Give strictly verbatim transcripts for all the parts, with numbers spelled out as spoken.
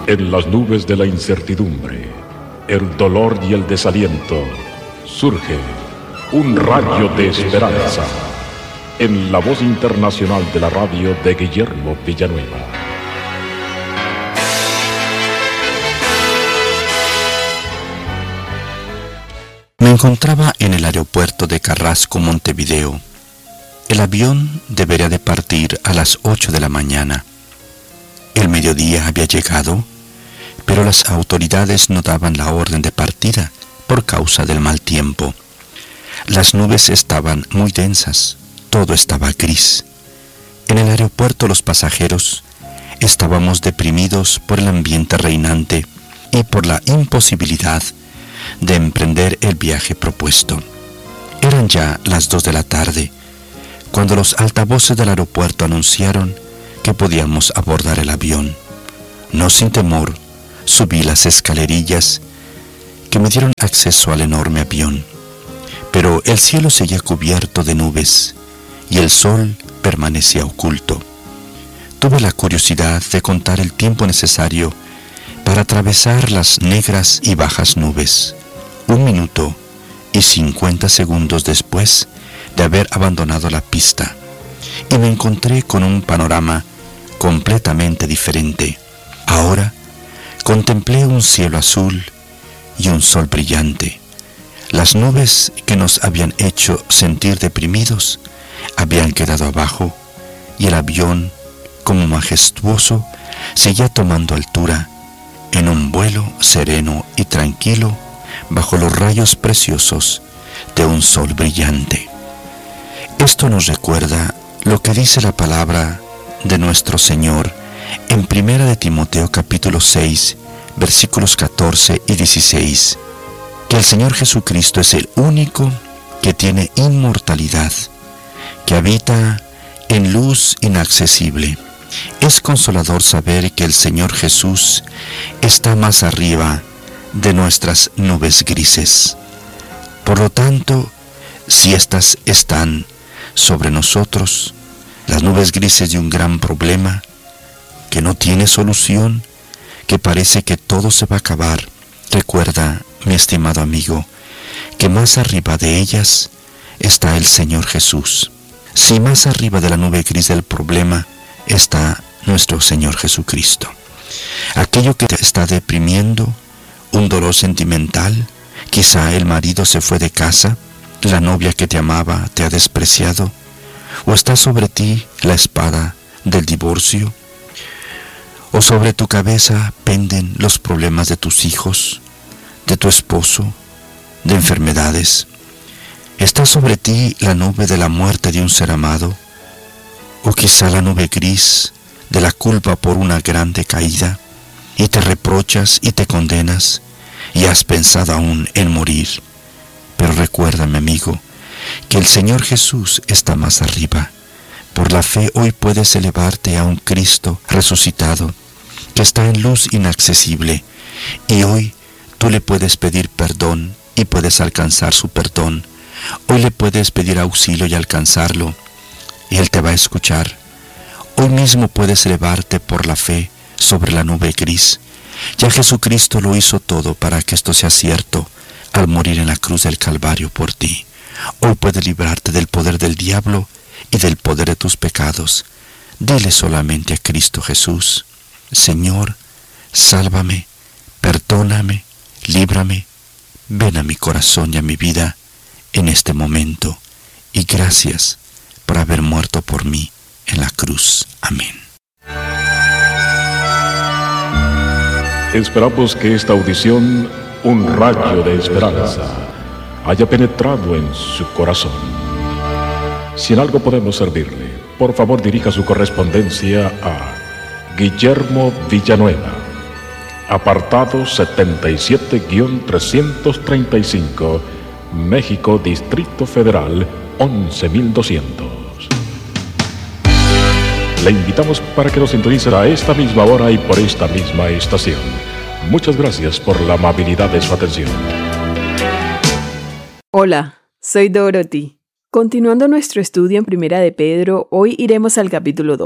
En las nubes de la incertidumbre, el dolor y el desaliento, surge un rayo de esperanza en la voz internacional de la radio de Guillermo Villanueva. Me encontraba en el aeropuerto de Carrasco, Montevideo. El avión debería de partir a las ocho de la mañana. El mediodía había llegado, pero las autoridades no daban la orden de partida por causa del mal tiempo. Las nubes estaban muy densas, todo estaba gris. En el aeropuerto los pasajeros estábamos deprimidos por el ambiente reinante y por la imposibilidad de emprender el viaje propuesto. Eran ya las dos de la tarde, cuando los altavoces del aeropuerto anunciaron que podíamos abordar el avión. No sin temor, subí las escalerillas que me dieron acceso al enorme avión. Pero el cielo seguía cubierto de nubes y el sol permanecía oculto. Tuve la curiosidad de contar el tiempo necesario para atravesar las negras y bajas nubes. Un minuto y cincuenta segundos después de haber abandonado la pista, y me encontré con un panorama completamente diferente. Ahora contemplé un cielo azul y un sol brillante. Las nubes que nos habían hecho sentir deprimidos habían quedado abajo, y el avión, como majestuoso, seguía tomando altura en un vuelo sereno y tranquilo bajo los rayos preciosos de un sol brillante. Esto nos recuerda lo que dice la palabra de nuestro Señor en Primera de Timoteo capítulo seis, versículos catorce y dieciséis, que el Señor Jesucristo es el único que tiene inmortalidad, que habita en luz inaccesible. Es consolador saber que el Señor Jesús está más arriba de nuestras nubes grises. Por lo tanto, si estas están sobre nosotros, las nubes grises de un gran problema que no tiene solución, que parece que todo se va a acabar, recuerda, mi estimado amigo, que más arriba de ellas está el Señor Jesús. Si más arriba de la nube gris del problema está nuestro Señor Jesucristo. Aquello que te está deprimiendo, un dolor sentimental, quizá el marido se fue de casa, la novia que te amaba te ha despreciado, o está sobre ti la espada del divorcio, o sobre tu cabeza penden los problemas de tus hijos, de tu esposo, de enfermedades. Está sobre ti la nube de la muerte de un ser amado, o quizá la nube gris de la culpa por una grande caída, y te reprochas y te condenas, y has pensado aún en morir. Pero recuérdame, amigo, que el Señor Jesús está más arriba. Por la fe hoy puedes elevarte a un Cristo resucitado, que está en luz inaccesible, y hoy tú le puedes pedir perdón y puedes alcanzar su perdón. Hoy le puedes pedir auxilio y alcanzarlo, y Él te va a escuchar. Hoy mismo puedes elevarte por la fe sobre la nube gris. Ya Jesucristo lo hizo todo para que esto sea cierto al morir en la cruz del Calvario por ti. Hoy puedes librarte del poder del diablo y del poder de tus pecados. Dile solamente a Cristo Jesús: Señor, sálvame, perdóname, líbrame, ven a mi corazón y a mi vida en este momento, y gracias por haber muerto por mí en la cruz. Amén. Esperamos que esta audición, un rayo de esperanza, haya penetrado en su corazón. Si en algo podemos servirle, por favor dirija su correspondencia a Guillermo Villanueva, apartado setenta y siete trescientos treinta y cinco, México, Distrito Federal, once mil doscientos. Le invitamos para que nos sintonice a esta misma hora y por esta misma estación. Muchas gracias por la amabilidad de su atención. Hola, soy Dorothy. Continuando nuestro estudio en Primera de Pedro, hoy iremos al capítulo dos.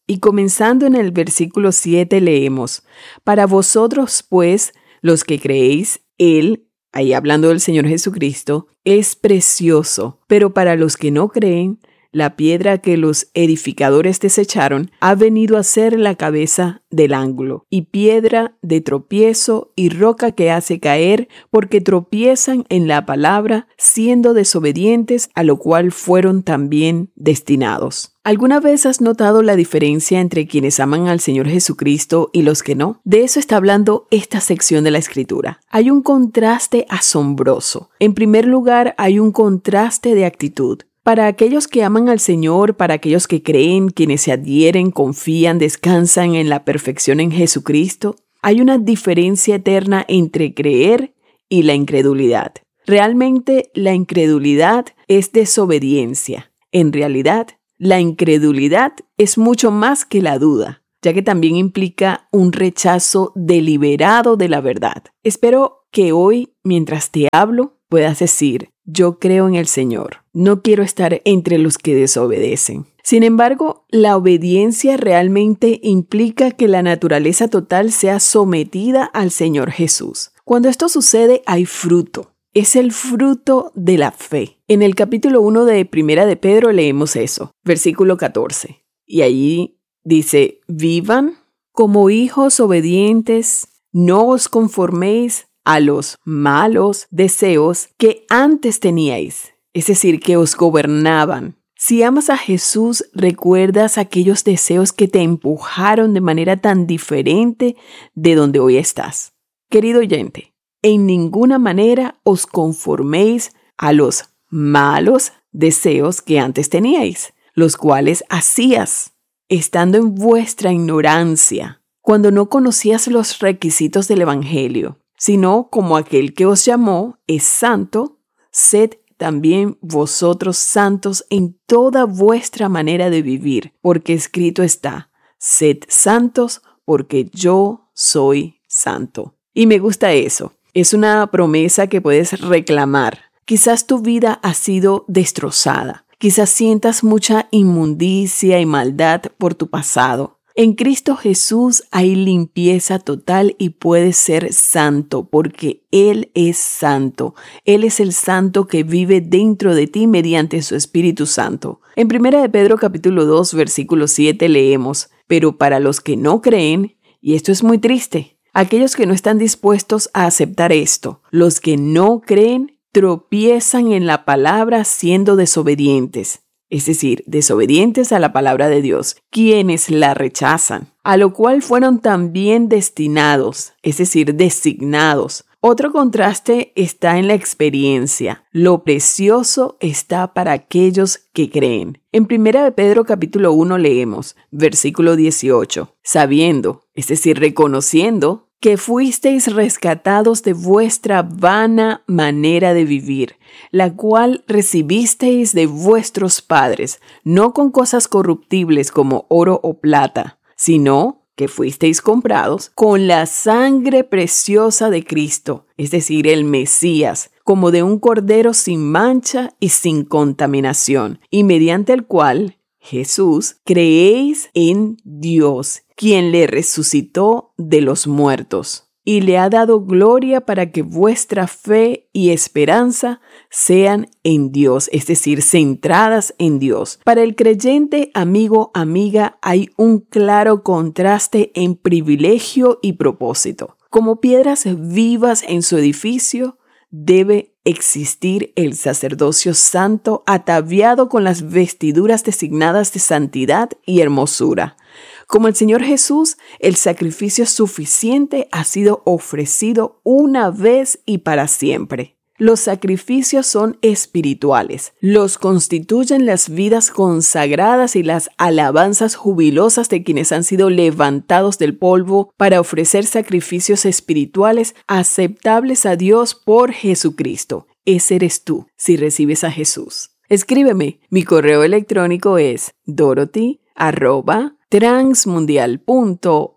Y comenzando en el versículo siete leemos: Para vosotros, pues, los que creéis, Él, ahí hablando del Señor Jesucristo, es precioso, pero para los que no creen, la piedra que los edificadores desecharon ha venido a ser la cabeza del ángulo, y piedra de tropiezo y roca que hace caer, porque tropiezan en la palabra, siendo desobedientes, a lo cual fueron también destinados. ¿Alguna vez has notado la diferencia entre quienes aman al Señor Jesucristo y los que no? De eso está hablando esta sección de la Escritura. Hay un contraste asombroso. En primer lugar, hay un contraste de actitud. Para aquellos que aman al Señor, para aquellos que creen, quienes se adhieren, confían, descansan en la perfección en Jesucristo, hay una diferencia eterna entre creer y la incredulidad. Realmente, la incredulidad es desobediencia. En realidad, la incredulidad es mucho más que la duda, ya que también implica un rechazo deliberado de la verdad. Espero que hoy, mientras te hablo, puedas decir: yo creo en el Señor. No quiero estar entre los que desobedecen. Sin embargo, la obediencia realmente implica que la naturaleza total sea sometida al Señor Jesús. Cuando esto sucede, hay fruto. Es el fruto de la fe. En el capítulo uno de Primera de Pedro leemos eso, versículo catorce. Y allí dice: vivan como hijos obedientes, no os conforméis a los malos deseos que antes teníais, es decir, que os gobernaban. Si amas a Jesús, recuerdas aquellos deseos que te empujaron de manera tan diferente de donde hoy estás. Querido oyente, en ninguna manera os conforméis a los malos deseos que antes teníais, los cuales hacías, estando en vuestra ignorancia, cuando no conocías los requisitos del Evangelio, sino como aquel que os llamó es santo, sed también vosotros santos en toda vuestra manera de vivir, porque escrito está: sed santos, porque yo soy santo. Y me gusta eso. Es una promesa que puedes reclamar. Quizás tu vida ha sido destrozada. Quizás sientas mucha inmundicia y maldad por tu pasado. En Cristo Jesús hay limpieza total y puedes ser santo porque Él es santo. Él es el santo que vive dentro de ti mediante su Espíritu Santo. En Primera de Pedro capítulo dos versículo siete leemos: pero para los que no creen, y esto es muy triste, aquellos que no están dispuestos a aceptar esto, los que no creen tropiezan en la palabra siendo desobedientes. Es decir, desobedientes a la palabra de Dios, quienes la rechazan, a lo cual fueron también destinados, es decir, designados. Otro contraste está en la experiencia. Lo precioso está para aquellos que creen. En Primera de Pedro capítulo uno leemos, versículo dieciocho, sabiendo, es decir, reconociendo, que fuisteis rescatados de vuestra vana manera de vivir, la cual recibisteis de vuestros padres, no con cosas corruptibles como oro o plata, sino que fuisteis comprados con la sangre preciosa de Cristo, es decir, el Mesías, como de un cordero sin mancha y sin contaminación, y mediante el cual, Jesús, creéis en Dios, quien le resucitó de los muertos, y le ha dado gloria para que vuestra fe y esperanza sean en Dios, es decir, centradas en Dios. Para el creyente, amigo, amiga, hay un claro contraste en privilegio y propósito. Como piedras vivas en su edificio, debe existir el sacerdocio santo ataviado con las vestiduras designadas de santidad y hermosura. Como el Señor Jesús, el sacrificio suficiente ha sido ofrecido una vez y para siempre. Los sacrificios son espirituales. Los constituyen las vidas consagradas y las alabanzas jubilosas de quienes han sido levantados del polvo para ofrecer sacrificios espirituales aceptables a Dios por Jesucristo. Ese eres tú si recibes a Jesús. Escríbeme. Mi correo electrónico es dorothy arroba transmundial punto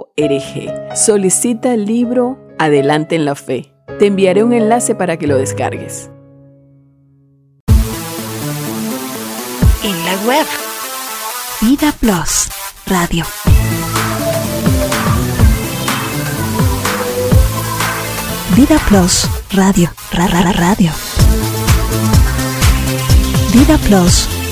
org. Solicita el libro Adelante en la Fe. Te enviaré un enlace para que lo descargues. En la web Vida Plus Radio. Vida Plus Radio. Ra, ra, ra, radio. Vida Plus